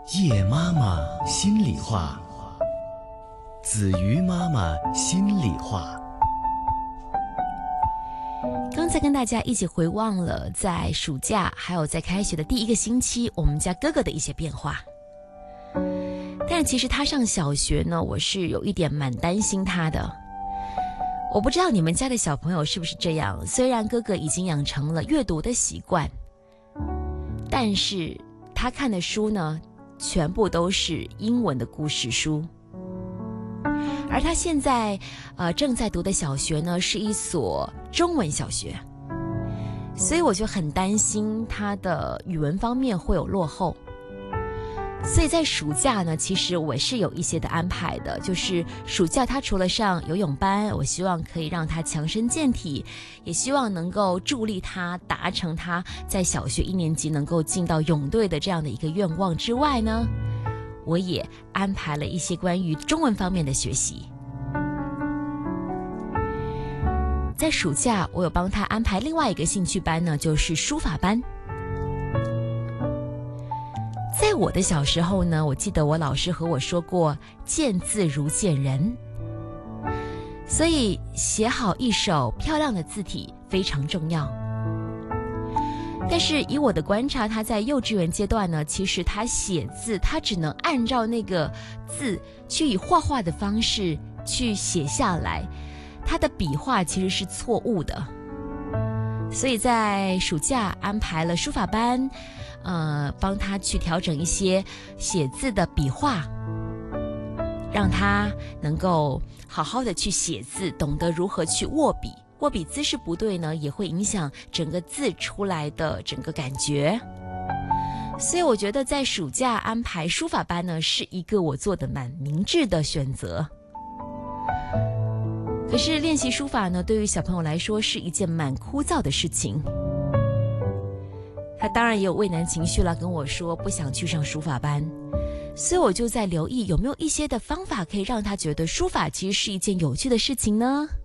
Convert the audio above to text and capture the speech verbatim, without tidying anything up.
叶妈妈心里话，子瑜妈妈心里话。 刚才跟大家一起回望了在暑假还有在开学的第一个星期我们家哥哥的一些变化，但其实他上小学呢，我是有一点蛮担心他的。我不知道你们家的小朋友是不是这样，虽然哥哥已经养成了阅读的习惯，但是他看的书呢全部都是英文的故事书，而他现在呃正在读的小学呢是一所中文小学，所以我就很担心他的语文方面会有落后。所以在暑假呢，其实我是有一些的安排的，就是暑假他除了上游泳班，我希望可以让他强身健体，也希望能够助力他达成他在小学一年级能够进到泳队的这样的一个愿望之外呢，我也安排了一些关于中文方面的学习。在暑假我有帮他安排另外一个兴趣班呢，就是书法班。在我的小时候呢，我记得我老师和我说过见字如见人，所以写好一手漂亮的字体非常重要。但是以我的观察，他在幼稚园阶段呢，其实他写字他只能按照那个字去以画画的方式去写下来，他的笔画其实是错误的。所以在暑假安排了书法班，呃，帮他去调整一些写字的笔画，让他能够好好的去写字，懂得如何去握笔。握笔姿势不对呢，也会影响整个字出来的整个感觉。所以我觉得在暑假安排书法班呢，是一个我做的蛮明智的选择。可是练习书法呢，对于小朋友来说是一件蛮枯燥的事情。他当然也有畏难情绪了，跟我说不想去上书法班。所以我就在留意有没有一些的方法可以让他觉得书法其实是一件有趣的事情呢？